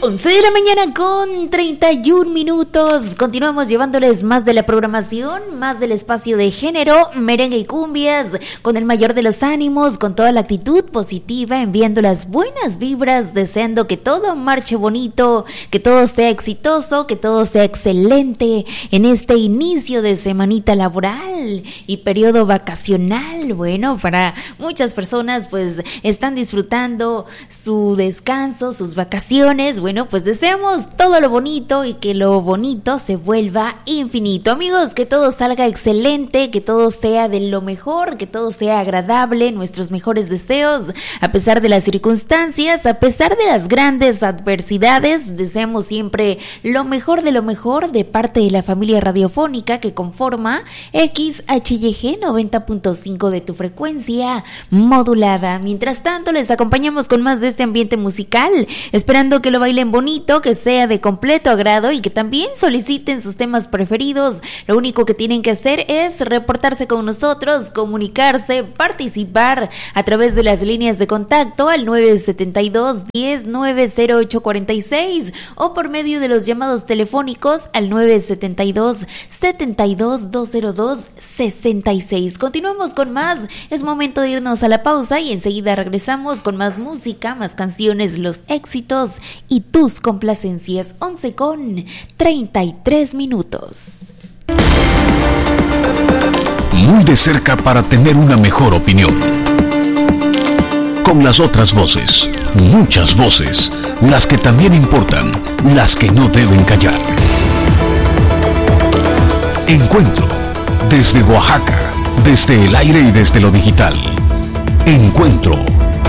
11 de la mañana con 31 minutos. Continuamos llevándoles más de la programación, más del espacio de género, merengue y cumbias, con el mayor de los ánimos, con toda la actitud positiva, enviando las buenas vibras, deseando que todo marche bonito, que todo sea exitoso, que todo sea excelente en este inicio de semanita laboral y periodo vacacional. Bueno, para muchas personas pues están disfrutando su descanso, sus vacaciones. Bueno, pues deseamos todo lo bonito y que lo bonito se vuelva infinito. Amigos, que todo salga excelente, que todo sea de lo mejor, que todo sea agradable, nuestros mejores deseos, a pesar de las circunstancias, a pesar de las grandes adversidades. Deseamos siempre lo mejor de parte de la familia radiofónica que conforma XHYG 90.5 de tu frecuencia modulada. Mientras tanto, les acompañamos con más de este ambiente musical, esperando que lo bailen bonito, que sea de completo agrado y que también soliciten sus temas preferidos. Lo único que tienen que hacer es reportarse con nosotros, comunicarse, participar a través de las líneas de contacto al 972-10-90846 o por medio de los llamados telefónicos al 972-72-202-66. Continuamos con más. Es momento de irnos a la pausa y enseguida regresamos con más música, más canciones, los éxitos y tus complacencias. 11 con 33 minutos. Muy de cerca para tener una mejor opinión. Con las otras voces, muchas voces, las que también importan, las que no deben callar. Encuentro, desde Oaxaca, desde el aire y desde lo digital. Encuentro.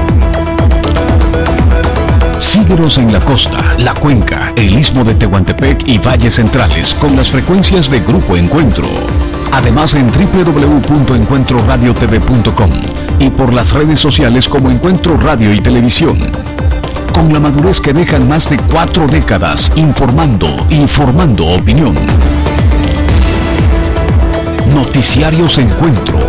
Síguenos en la costa, la cuenca, el istmo de Tehuantepec y valles centrales con las frecuencias de Grupo Encuentro. Además en www.encuentroradiotv.com y por las redes sociales como Encuentro Radio y Televisión. Con la madurez que dejan más de 4 décadas informando y formando opinión. Noticiarios Encuentro.